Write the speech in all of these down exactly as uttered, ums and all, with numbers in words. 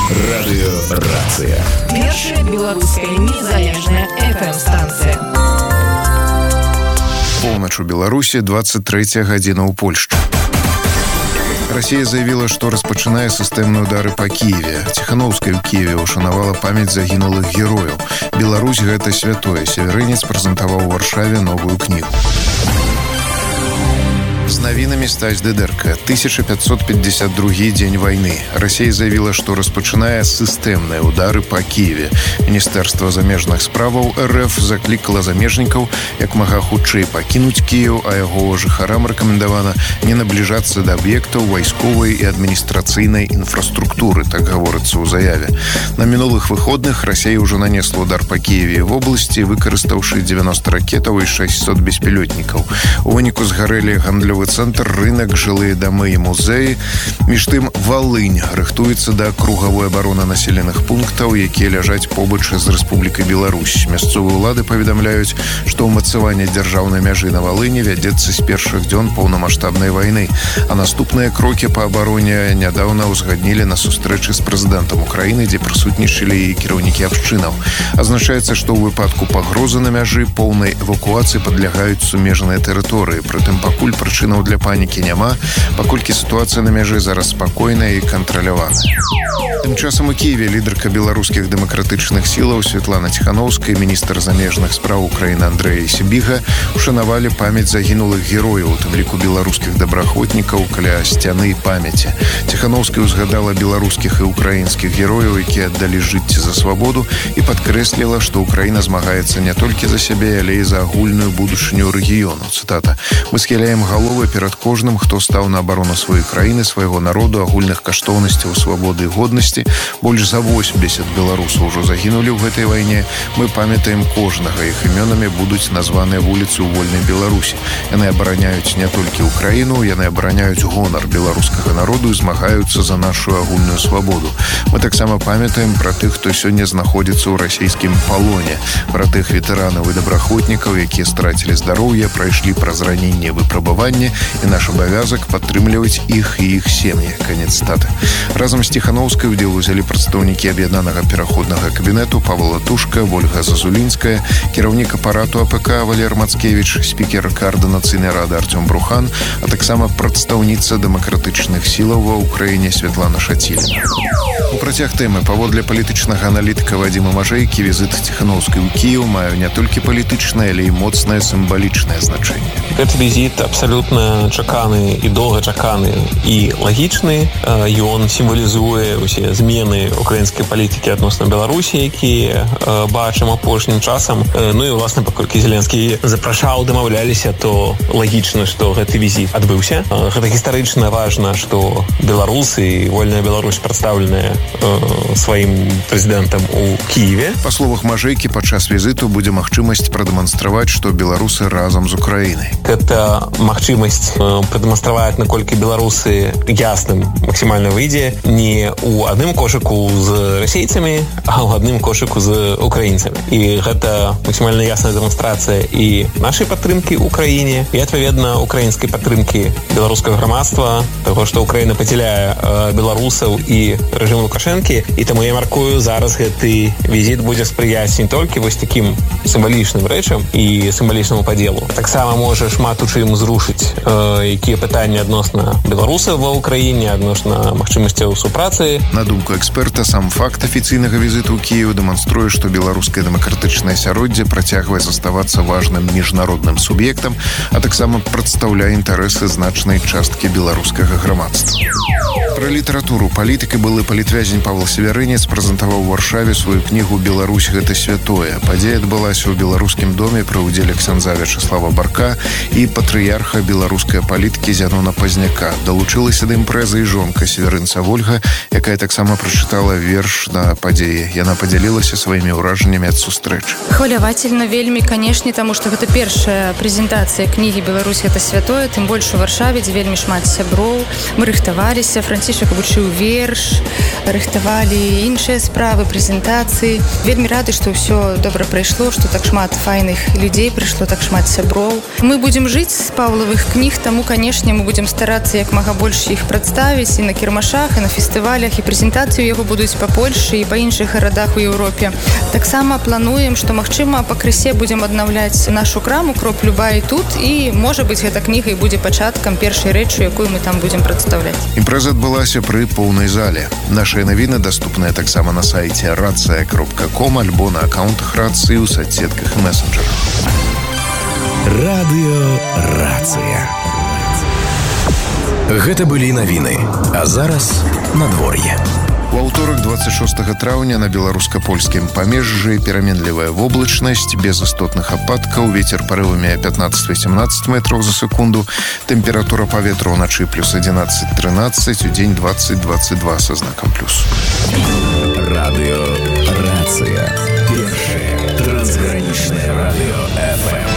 Радыёрацыя. Першая беларуская незалежная эф эм-станцыя. Поўнач у Беларусі, двадцать третья гадзіна ў Польшчы. Россия заявила, что распачынае сістэмныя удары по Киеве. Тихановская ў Киеве ушанавала памяць загінулых герояў. Беларусь — гэта святое. Северынец прэзентаваў у Варшаве новую книгу. С новинами Стась Дедерка. тысяча пятьсот пятьдесят другой день войны. Россия заявила, что распачынае сістэмныя удары по Киеве. Министерство замежных справаў эр эф закликало замежников як мага хутчэй пакінуць Киев, а яго жыхарам рэкамендавана не наближаться до объектов вайсковай и администрацыйнай инфраструктуры, так говорится ў заяве. На мінулых выходных Россия уже нанесла удар по Киеве в области, выкарыстаўшы девяносто ракетаў и шестьсот беспилотников. У выніку згарэлі гандлёвы центр, рынок, жилые дамы и музеи. Між тым, Волынь рыхтуецца да кругавой абароны населеных пунктаў, якія ляжаць побач з Рэспублікай Беларусь. Мясцовыя ўлады паведамляюць, што ўмацаванне дзяржаўнай мяжы на Волыні вядзецца з першых дзён паўнамаштабнай вайны, а наступныя крокі па абароне нядаўна ўзгаднілі на сустрэчы з прэзідэнтам Украіны, дзе прысутнічалі і кіраўнікі абшчынаў. Азначаецца, што ў выпадку пагрозы на мяжы поўнай эвакуацыі падлягаюць сумежныя тэрыторыі. Прытым пакуль прычынаў для панікі няма, паколькі сітуацыя на мяжы зараз спакойная і кантраляваная. Тым часам у Киеве лідарка беларускіх дэмакратычных сілаў Святлана Тихановская і міністр замежных спраў Украіны Андрэй Сібіга ушанавалі памяць загінулых герояў, у тым ліку беларускіх добраахвотнікаў каля сцяны памяці. Тихановская узгадала беларускіх і украінскіх герояў, якія аддалі жыцці за свабоду, і падкрэсліла, што Украіна змагаецца не толькі за сябе, але і за агульную будучыню рэгіёну. Цытата: «Мы схіляем галовы перад кожным, хто стаў на абарону сваёй краіны, свайго народу, агульных каштоўнасцяў, свабоды і годнасці. Больш за восемьдесят беларусаў ужо загінулі ў гэтай вайне. Мы памятаем кожнага. Іх імёнамі будуць названыя вуліцы ў вольнай Беларусі. Яны абараняюць не толькі Украіну, яны абараняюць гонар беларускага народу і змагаюцца за нашу агульную свабоду. Мы таксама памятаем пра тых, хто сёння знаходзіцца ў расійскім палоне, пра тых ветэранаў і добраахвотнікаў, якія страцілі здароўе, прайшлі праз раненне, выпрабаванне, і наш абавязак падтрымліваць іх і іх сем'і». Канец цытаты. Разам з Тихановскай удзел узялі прадстаўнікі аб'яднанага пераходнага кабінету Павла Тушка, Вольга Зазулінская, кіраўнік апарату а пэ ка Валер Мацкевіч, спікер Коардынацыйнай рады Артём Брухан, а таксама прадстаўніца дэмакратычных сілаў ва ўкраіне Святлана Шаціліна. У працяг тэмы, паводле палітычнага аналітыка Вадзіма Мажэйкі, візіт Тихановскай у Кіеў мае не толькі палітычнае, але і моцнае сімвалічнае значэнне. Гэты візіт абсалютна чаканы і доўгачаканы і лагічны. Ён сімвалізуе ўсе змены украінскай палітыкі адносна Беларусі, якія бачым апошнім часам. Ну і ўласна, паколькі Зеленскі запрашаў, дамаўляліся, то лагічна, што гэты візіт адбыўся. Гэта гістарычна важна, што беларусы і вольная Беларусь прадстаўленая сваім прэзідэнтам у Кіеве. Па словах Мажэйкі, падчас візіту будзе магчымасць прадэманстраваць, што беларусы разам з Украінай. Гэта магчымасць прадэманстраваць, наколькі беларусы ясным максімальна выйдзе не ў адным кошыку з расейцамі, а ў адным кошыку з украінцамі. І гэта максімальна ясная дэманстрацыя і нашай падтрымкі ў краіне, і адпаведна украінскай падтрымкі беларускага грамадства, таго, што Украіна падзяляе беларусаў і рэжым Лукашэнкі. І таму я мяркую, зараз гэты візіт будзе спрыяць не толькі вось такім сімвалічным рэчам і сімвалічнаму падзелу. Таксама можа шмат у чым зрушыць э, якія пытанні адносна беларусаў ва ўкраіне, адносна магчымасцяў супрацы. На думку эксперта, сам факт афіцыйнага візіту ў Кіеў дэманструе, што беларускае дэмакратычнае асяроддзе працягвае заставацца важным міжнародным суб'ектам, а таксама прадстаўляе інтарэсы значнай часткі беларускага грамадства. Пра літаратуру палітык і былы палітвязень Павел Северынец прэзентаваў у Варшаве сваю кнігу «Беларусь – гэта святое». Падзея адбылася ў беларускім доме пры ўдзеле ксяндза Вячаслава Барка і патрыярха беларускай палітыкі Зянона Пазняка. Далучылася да імпрэзы і жонка Северынца Вольга, якая таксама прачытала верш на падзеі. Яна падзялілася сваімі ўражаннямі ад сустрэчы. Хвалявательна вельмі, канешне, таму што гэта першая прэзентацыя кнігі «Беларусь – гэта святое», тым больш у Варшаве, дзе вельмі шмат сяброў. Мы рыхтаваліся, Францішка брацішак вучыў верш, рыхтавалі іншыя справы, прэзентацыі. Вельмі рады, што ўсё добра прайшло, што так шмат файных людзей прыйшло, так шмат сяброў. Мы будзем жыць з Паўлавых кніг, таму, канешне, мы будзем старацца як мага больш іх прадставіць і на кірмашах, і на фестывалях, і прэзентацыю яго будуць па Польшы і па іншых гарадах у Еўропе. Таксама плануем, што, магчыма, пакрысе будзем аднаўляць нашу краму «Кроп Люба» і тут, і, можа быць, гэта кніга і будзе пачаткам першай рэчы, якую мы там будзем прадстаўляць. Імпрэза адбылася пры поўнай зале. Нашыя навіны даступныя таксама на сайце рацыя кропка ком альбо на аккаунтах рацыі ў соцсетках і месенджерах. Радыё Рацыя. Гэта былі навіны, а зараз надвор'е. У аўторак двадцать шостага траўня на беларуска-польскім памежжы пераменлівая воблачнасць, без істотных ападкаў, вецер парывамі пятнадцать-восемнадцать метраў за секунду, тэмпература паветра ўначы плюс одиннадцать-тринадцать, у дзень двадцать-двадцать два са знакам плюс. Радыё Рацыя. Першае трансгранічнае радыё эф эм.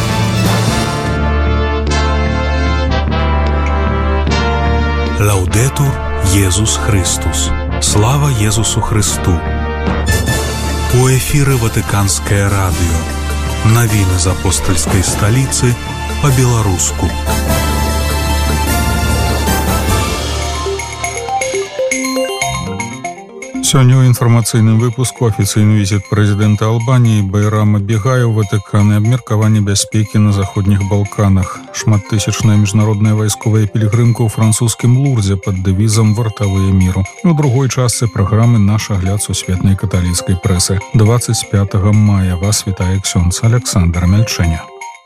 Лаудетур Єсус Христос. Слава Єсусу Христу. У эфіры Ватыканскае радыё. Навіны з апостальскай сталіцы па-беларуску. Сёння ў інфармацыйным выпуску афіцыйны візіт прэзідэнта Албаніі Байрама Бегая ў Ватыкан і абмеркаванне бяспекі на заходніх Балканах. Шматтысячная міжнародная вайсковая пілігрымка ў французскім Лурдзе пад дэвізам «Вартавыя міру». У другой частцы праграмы наш агляд сусветнай каталіцкай прэсы. двадцать пятага мая вас вітае ксёндз Александр Мяльчэня.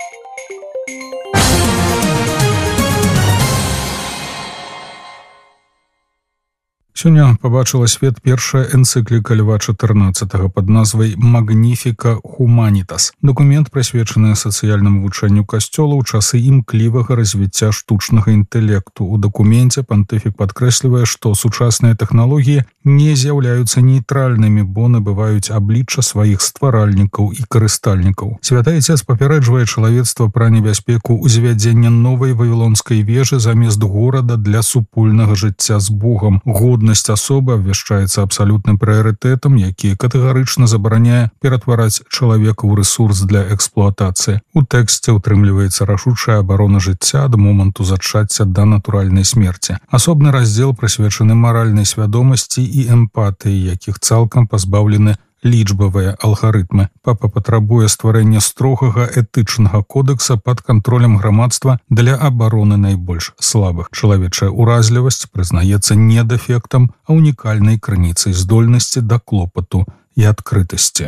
Сёння пабачыла свет першая энцыкліка Льва чатырнаццатага пад назвай «Magnifica Humanitas». Дакумент, прысвечаны сацыяльнаму вучэнню касцёла ў часы імклівага развіцця штучнага інтэлекту. У дакуменце пантыфік падкрэслівае, што сучасныя тэхналогіі не з'яўляюцца нейтральнымі, бо набываюць аблічча сваіх стваральнікаў і карыстальнікаў. Святы Айцец папярэджвае чалавецтва пра небяспеку ўзвядзення новай вавілонскай вежы замест горада для супольнага жыцця з Богам. Годнасць асобы абвяшчаецца абсалютным прыярытэтам, які катэгарычна забараняе ператвараць чалавека ў рэсурс для эксплуатацыі. У тэксце ўтрымліваецца рашучая абарона жыцця ад моманту зачацця да натуральнай смерці. Асобны раздзел прысвечаны маральнай свядомасці і эмпатыі, якіх цалкам пазбаўлены лічбавыя алгарытмы. Папа патрабуе стварэння строгага этычнага кодекса пад кантролем грамадства для абароны найбольш слабых. Чалавечая уразлівасць прызнаецца не дэфектам, а унікальнай крыніцай здольнасці да клопату і адкрытасці.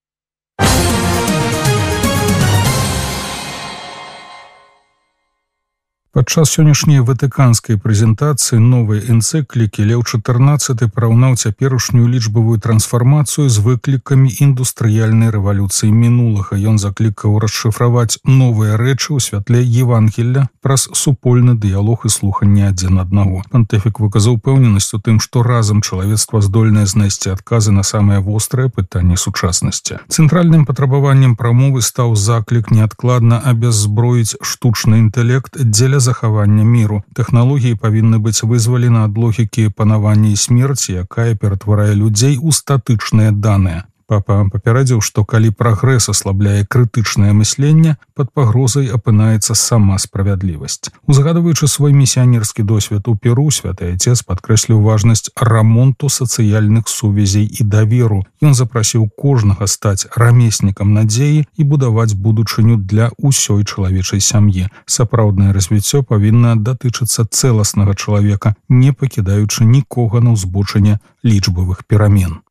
Падчас сённяшняй ватыканскай прэзентацыі новай энцыклікі Леў чатырнаццаты параўнаў цяперашнюю лічбавую трансфармацыю з выклікамі індустрыяльнай рэвалюцыі мінулага. Ён заклікаў расшыфраваць новыя рэчы ў святле Евангелля праз супольны дыялог і слуханне адзін аднаго. Пантыфік выказаў упэўненасць у тым, што разам чалавецтва здольнае знайсці адказы на самыя вострыя пытанні сучаснасці. Цэнтральным патрабаваннем прамовы стаў заклік неадкладна абяззброіць штучны інтэлект дзеля захавання міру. Тэхналогіі павінны быць вызвалены ад логікі панавання і смерці, якая ператварае людзей у статычныя даныя. Папа папярэдзіў, што калі прагрэс аслабляе крытычнае мысленне, пад пагрозай апынаецца сама справядлівасць. Узгадваючы свой місіянерскі досвед у Перу, святы Айцец падкрэсліў важнасць рамонту сацыяльных сувязей і даверу. Ён запрасіў кожнага стаць рамеснікам надзеі і будаваць будучыню для ўсёй чалавечай сям'і. Сапраўднае развіццё павінна датычыцца цэласнага чалавека, не пакідаючы нікога на ўзбочыне лічбавых перамен.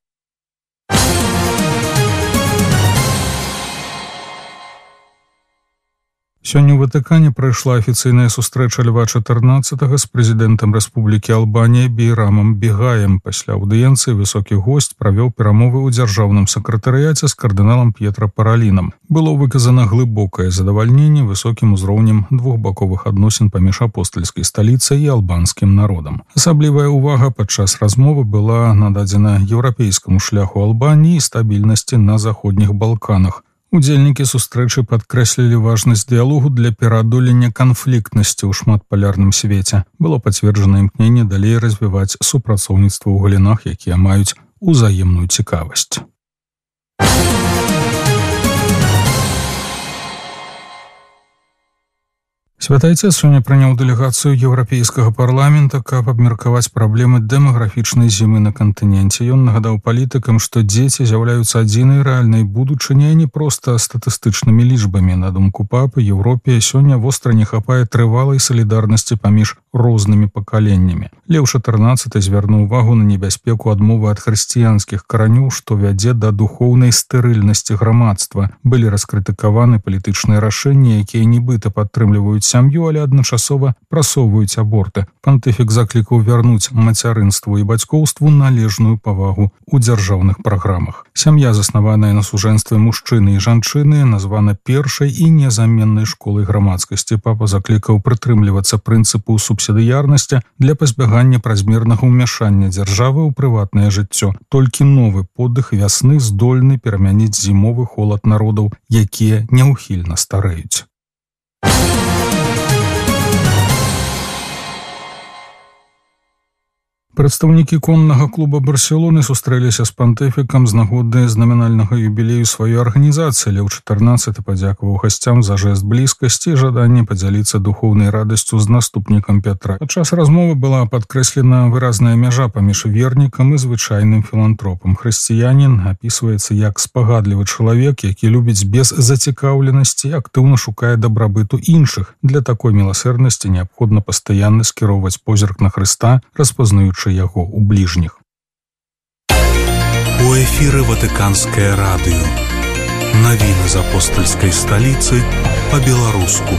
Сёння ў Ватыкане прайшла афіцыйная сустрэча Льва чатырнаццатага з прэзідэнтам Рэспублікі Албанія Байрамам Бегаем. Пасля аўдыенцыі высокі госць правёў перамовы ў дзяржаўным сакратарыяце з кардыналам П'етра Паралінам. Было выказана глыбокае задавальненне высокім узроўнем двухбаковых адносін паміж апостальскай сталіцай і албанскім народам. Асаблівая ўвага падчас размовы была нададзена еўрапейскаму шляху Албаніі і стабільнасці на заходніх Балканах. Удзельнікі сустрэчы падкрэслілі важнасць дыялогу для пераадолення канфліктнасці ў шматпалярным свеце. Было пацверджана імкненне далей развіваць супрацоўніцтва ў галінах, якія маюць узаемную цікавасць. Святы Отец сёння прыняў дэлегацыю Еўрапейскага парламента, каб абмеркаваць праблемы дэмаграфічнай зімы на кантыненце. Ён нагадаў палітыкам, што дзеці з'яўляюцца адзінай рэальнай будучыняй, не проста статыстычнымі лічбамі. На думку папы, Еўропе сёння востра не хапае трывалай салідарнасці паміж рознымі пакаленнямі. Леў чатырнаццаты звярнуў увагу на небяспеку адмовы ад хрысціянскіх каранёў, што вядзе да духоўнай стэрыльнасці грамадства. Былі раскрытыкаваны палітычныя рашэнні, якія нібыта падтрымліваюць сям'ю, але адначасова прасоўваюць аборты. Пантыфік заклікаў вярнуць мацярынству і бацькоўству належную павагу ў дзяржаўных праграмах. Сям'я, заснаваная на сужэнстве мужчыны і жанчыны, названа першай і незаменнай школай грамадскасці. Папа заклікаў прытрымлівацца прынцыпу субсідыярнасці для пазбягання празмернага ўмяшання дзяржавы ў прыватнае жыццё. Толькі новы подых вясны здольны перамяніць зімовы холад народаў, якія няўхільна старэюць. Прадстаўнікі коннага клуба Барселоны сустрэліся з пантыфікам з нагоды знамінальнага юбілею сваёй арганізацыі. Леў чатырнаццаты падзякаваў гасцям за жэст блізкасці і жаданне падзяліцца духоўнай радасцю з наступнікам Пятра. Падчас размовы была падкрэслена выразная мяжа паміж вернікам і звычайным філантропам. Хрысціянін апісваецца як спагадлівы чалавек, які любіць без зацікаўленасці і актыўна шукае дабрабыту іншых. Для такой міласэрнасці неабходна пастаянна скіроўваць позірк на Хрыста, распазнаючы яго ў бліжніх. У эфіры Ватыканскае радыё. Навіны з апостальскай сталіцы па-беларуску.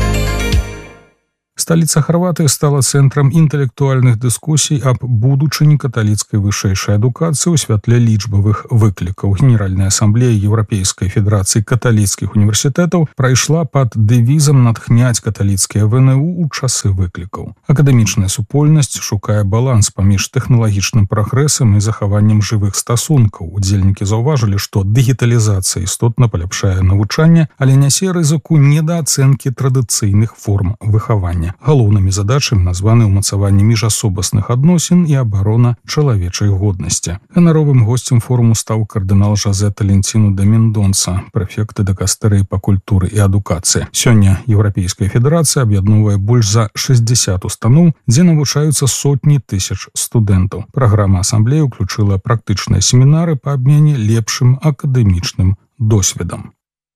Сталіца Харватыі стала цэнтрам інтэлектуальных дыскусій аб будучыні каталіцкай вышэйшай адукацыі ў святле лічбавых выклікаў. Генеральная асамблея Еўрапейскай федэрацыі каталіцкіх універсітэтаў прайшла пад дэвізам натхняць каталіцкія ВНУ ў часы выклікаў. Акадэмічная супольнасць шукае баланс паміж тэхналагічным прагрэсам і захаваннем жывых стасункаў. Удзельнікі заўважылі, што дыгіталізацыя істотна паляпшае навучанне, але нясе рызыку недаацэнкі традыцыйных форм выхавання. Галоўнымі задачамі названы ўмацаванне міжасобасных адносін і абарона чалавечай годнасці. Ганаровым госцем форуму стаў кардынал Жозе Талентіну де Мендонса, прэфект дыкастэрыі па культуры і адукацыі. Сёння Еўрапейская федэрацыя аб'ядноўвае больш за шэсцьдзесят устаноў, дзе навучаюцца сотні тысяч студэнтаў. Праграма асамблеі ўключыла практычныя семінары па абмене лепшым акадэмічным досведам.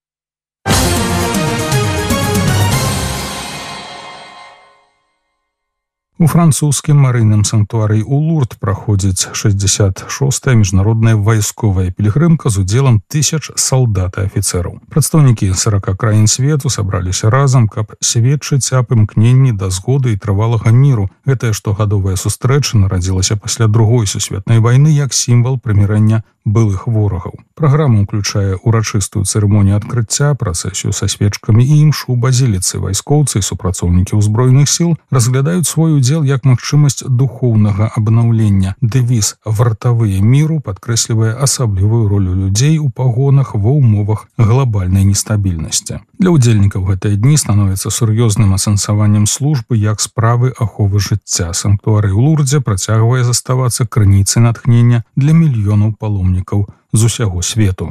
У французскім марыйным санктуарыі ў Лурд праходзіць шэсцьдзесят шостая міжнародная вайсковая пілігрымка з удзелам тысяч салдат і афіцэраў. Прадстаўнікі сарака краін свету сабраліся разам, каб сведчыць аб імкненні да згоды і трывалага міру. Гэтая штогадовая сустрэча нарадзілася пасля другой сусветнай вайны як сімвал прымірэння былых ворагаў. Праграма ўключае урачыстую цырымонію адкрыцця, працэсію са свечкамі і імшу ў базіліцы. Вайскоўцы і супрацоўнікі ўзброеных сіл разглядаюць свой удзел як магчымасць духоўнага абнаўлення. Дэвіз «Вартавыя міру» падкрэслівае асаблівую ролю людзей у пагонах ва ўмовах глобальнай нестабільнасці. Для ўдзельнікаў гэтыя дні становяцца сур'ёзным асэнсаваннем службы як справы аховы жыцця. Санктуарый у Лурдзе працягвае заставацца крыніцай натхнення для мільёнаў паломнікаў з усяго свету.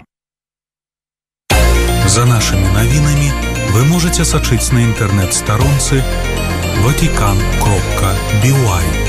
За нашымі навінамі вы можаце сачыць на інтэрнэт-старонцы ватикан кропка би уай.